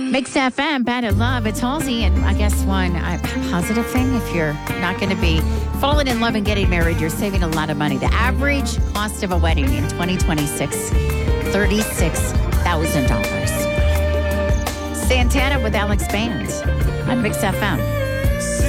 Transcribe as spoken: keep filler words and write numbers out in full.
Mix F M, Bad at Love. It's Halsey, and I guess one uh, positive thing, if you're not going to be falling in love and getting married, you're saving a lot of money. The average cost of a wedding in twenty twenty-six, thirty-six thousand dollars. Santana with Alex Band on Mix F M.